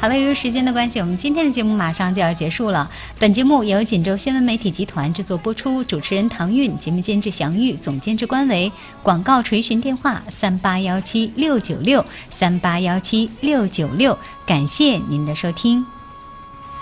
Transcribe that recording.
好了，由于时间的关系，我们今天的节目马上就要结束了。本节目由锦州新闻媒体集团制作播出，主持人唐韵，节目监制祥玉，总监制关维。广告垂询电话38176963817696，感谢您的收听。